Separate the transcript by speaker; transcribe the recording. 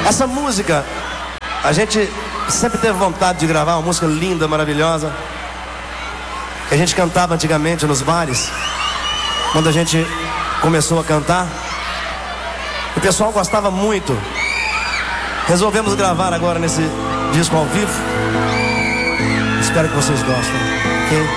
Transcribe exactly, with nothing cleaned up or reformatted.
Speaker 1: Essa música, a gente sempre teve vontade de gravar uma música linda, maravilhosa, que a gente cantava antigamente nos bares. Quando a gente começou a cantar, o pessoal gostava muito. Resolvemos gravar agora nesse disco ao vivo. Espero que vocês gostem, ok?